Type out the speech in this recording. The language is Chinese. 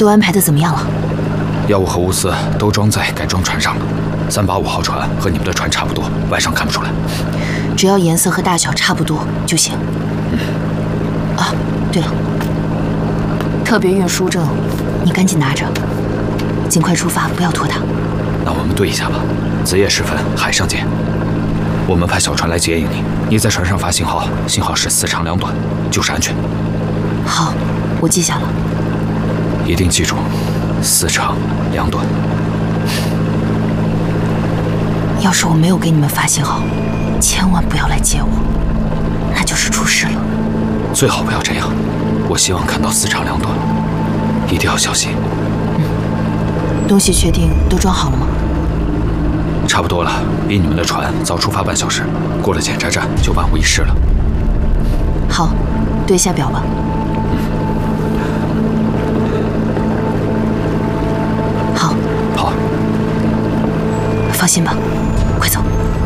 都安排的怎么样了？ 药物和物资都装在改装船上了。385号船和你们的船差不多，外上看不出来。 只要颜色和大小差不多就行。啊，对了，特别运输证，你赶紧拿着，尽快出发，不要拖沓。 那我们对一下吧。子夜时分，海上见。我们派小船来接应你，你在船上发信号，信号是4长2短，就是安全。 好，我记下了。 一定记住，4长2短。 要是我没有给你们发信号，千万不要来接我，那就是出事了。 最好不要这样，我希望看到4长2短，一定要小心。 东西确定都装好了吗？ 差不多了，比你们的船早出发半小时，过了检查站就万无一失了。 好，对一下表吧。好， 好， 放心吧，快走。